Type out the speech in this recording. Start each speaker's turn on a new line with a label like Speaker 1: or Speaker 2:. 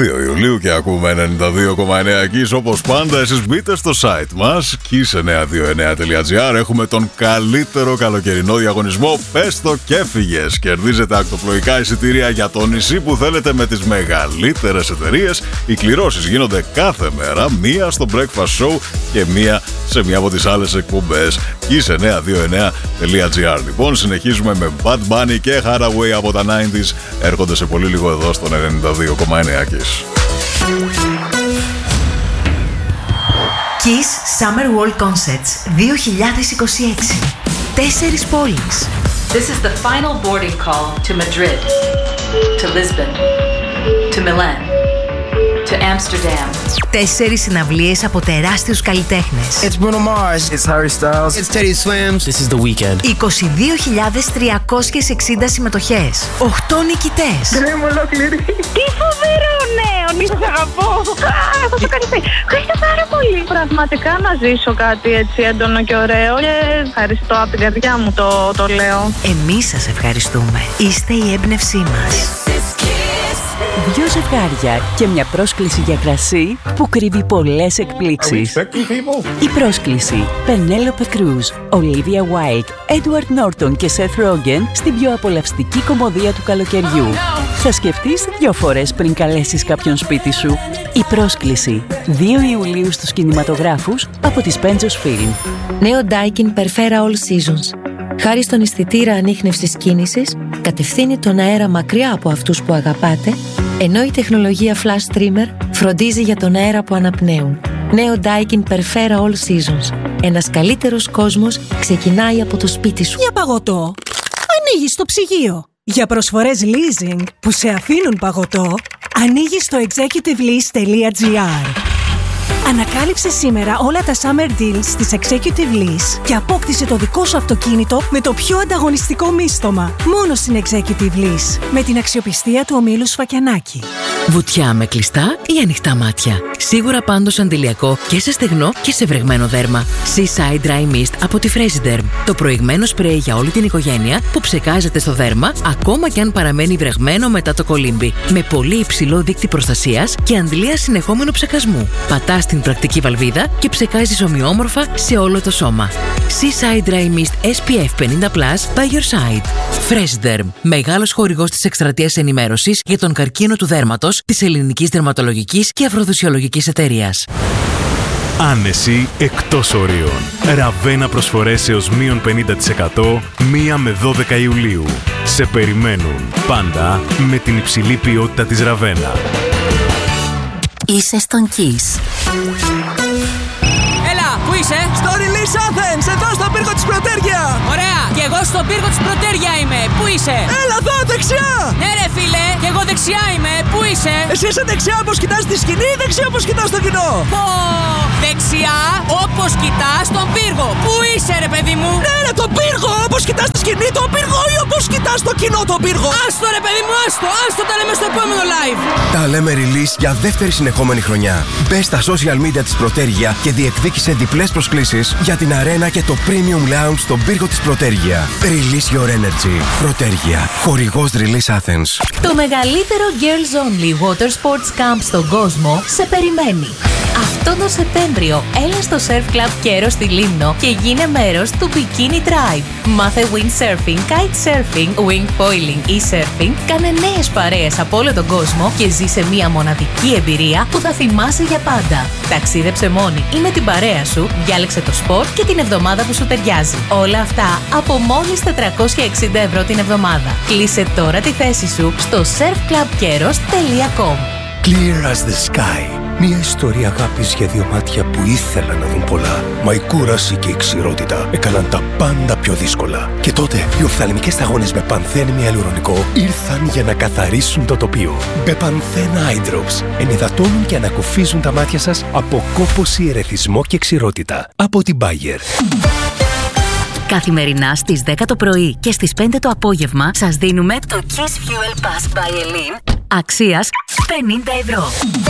Speaker 1: 2 Ιουλίου και ακούμε 92,9 Kiss. Όπως πάντα, εσείς μπείτε στο site μας kiss929.gr. Έχουμε τον καλύτερο καλοκαιρινό διαγωνισμό. Πες το και φύγες. Κερδίζετε ακτοπλοϊκά εισιτήρια για το νησί που θέλετε με τις μεγαλύτερες εταιρείες. Οι κληρώσεις γίνονται κάθε μέρα, μία στο Breakfast Show και μία σε μία από τις άλλες εκπομπές. kiss929.gr. Λοιπόν, συνεχίζουμε με Bad Bunny και Haraway από τα 90s. Έρχονται σε πολύ λίγο εδώ στο 92,9 Kiss.
Speaker 2: Kiss Summer World Concerts 2026. 4 πόλεις.
Speaker 3: This is the final boarding call to Madrid, to Lisbon, to Milan, to Amsterdam.
Speaker 2: 4 συναυλίες από τεράστιους καλλιτέχνες.
Speaker 4: It's Bruno Mars. It's Harry Styles. It's Teddy Swims. This is The Weeknd.
Speaker 2: 22.360 συμμετοχές. 8 νικητές.
Speaker 5: Κρέμω ολόκληρη. Τι φοβερό νέο! Σας αγαπώ. Θα το κάνεις. Ευχαριστώ πάρα πολύ. Πραγματικά να ζήσω κάτι έτσι έντονο και ωραίο. Και ευχαριστώ από την καρδιά μου το λέω.
Speaker 2: Εμείς σας ευχαριστούμε. Είστε η έμπνευσή μας.
Speaker 6: 2 ζευγάρια και μια πρόσκληση για κρασί που κρύβει πολλές εκπλήξεις. Η πρόσκληση Penelope Cruz, Olivia Wilde, Edward Norton και Seth Rogen στην πιο απολαυστική κομμωδία του καλοκαιριού. Θα σκεφτείς 2 φορές πριν καλέσεις κάποιον σπίτι σου. Η πρόσκληση 2 Ιουλίου στους κινηματογράφους από τις Pentos Film.
Speaker 7: Νέο Daikin Perfera All Seasons. Χάρη στον αισθητήρα ανίχνευσης κίνησης, κατευθύνει τον αέρα μακριά από αυτούς που αγαπάτε, ενώ η τεχνολογία Flash Streamer φροντίζει για τον αέρα που αναπνέουν. Νέο Daikin Perfera All Seasons. Ένας καλύτερος κόσμος ξεκινάει από το σπίτι σου.
Speaker 8: Για παγωτό, ανοίγεις το ψυγείο. Για προσφορές leasing που σε αφήνουν παγωτό, ανοίγεις το executivelease.gr. Ανακάλυψε σήμερα όλα τα summer deals της Executive Lease και απόκτησε το δικό σου αυτοκίνητο με το πιο ανταγωνιστικό μίστομα. Μόνο στην Executive Lease, με την αξιοπιστία του ομίλου Σφακιανάκη.
Speaker 9: Βουτιά με κλειστά ή ανοιχτά μάτια. Σίγουρα πάντως αντιλιακό και σε στεγνό και σε βρεγμένο δέρμα. Seaside Dry Mist από τη Fresiderm. Το προηγμένο σπρέι για όλη την οικογένεια που ψεκάζεται στο δέρμα, ακόμα και αν παραμένει βρεγμένο μετά το κολύμπι. Με πολύ υψηλό δείκτη προστασίας και αντλία συνεχόμενου ψεκασμού. Πατάς την πρακτική βαλβίδα και ψεκάζεις ομοιόμορφα σε όλο το σώμα. Seaside Dry Mist SPF 50+ by your side. Fresiderm. Μεγάλος χορηγός της εκστρατείας ενημέρωσης για τον καρκίνο του δέρματος της Ελληνικής Δερματολογικής και Αφροδισιολογικής Εταιρείας.
Speaker 10: Άνεση εκτός ορίων. Ραβένα προσφορές έως -50% 1 με 12 Ιουλίου. Σε περιμένουν πάντα με την υψηλή ποιότητα της Ραβένα.
Speaker 2: Είσαι στον Kiss.
Speaker 11: Έλα, πού είσαι?
Speaker 4: Στο Release Athens, εδώ στον πύργο της Πρωτέργεια.
Speaker 11: Ωραία, και εγώ στον πύργο της Πρωτέργεια είμαι. Πού είσαι?
Speaker 4: Έλα εδώ, δεξιά.
Speaker 11: Ναι ρε φίλε, και εγώ δεξιά είμαι. Πού είσαι?
Speaker 4: Εσύ είσαι δεξιά όπως κοιτάς τη σκηνή ή δεξιά όπως κοιτάς το κοινό?
Speaker 11: Πω, δεξιά όπως κοιτάς τον πύργο. Πού είσαι ρε παιδί μου?
Speaker 4: Ναι ρε, τον πύργο, όπως κοιτάς τη σκηνή τον πύργο ή όπως κοιτάς το κοινό τον πύργο?
Speaker 11: Άστο ρε παιδί μου, άστο τα λέμε στο επόμενο live.
Speaker 12: Τα λέμε Release για δεύτερη συνεχόμενη χρονιά. Μπες στα social media της Πρωτέργεια και διεκδίκησε διπλές προσκλήσεις για την αρένα και το Premium Lounge στον πύργο της Πρωτέργεια. Release your energy. Πρωτέργεια. Χορηγός Release Athens.
Speaker 2: Το μεγαλύτερο Girls Only Water Sports Camp στον κόσμο σε περιμένει. Αυτό το Σεπτέμβριο έλα στο Surf Club Keros στη Λίμνο και γίνε μέρος του Bikini Tribe. Μάθε windsurfing, kitesurfing, wing foiling ή surfing, κάνε νέες παρέες από όλο τον κόσμο και ζήσε μια μοναδική εμπειρία που θα θυμάσαι για πάντα. Ταξίδεψε μόνη ή με την παρέα σου, διάλεξε το σπορ και την εβδομάδα που σου ταιριάζει. Όλα αυτά από μόλις 460 ευρώ την εβδομάδα. Κλείσε τώρα τη θέση σου στο surfclubkeros.com.
Speaker 12: Clear as the sky. Μια ιστορία αγάπης για 2 μάτια που ήθελαν να δουν πολλά. Μα η κούραση και η ξηρότητα έκαναν τα πάντα πιο δύσκολα. Και τότε οι οφθαλμικές σταγόνες με πανθένη αλουρονικό ήρθαν για να καθαρίσουν το τοπίο. Μπεπανθένα Eye Drops ενυδατώνουν και ανακουφίζουν τα μάτια σας από κόπωση, ερεθισμό και ξηρότητα. Από την Bayer.
Speaker 2: Καθημερινά στις 10 το πρωί και στις 5 το απόγευμα σας δίνουμε το Kiss Fuel Pass by Elin αξίας 50 ευρώ.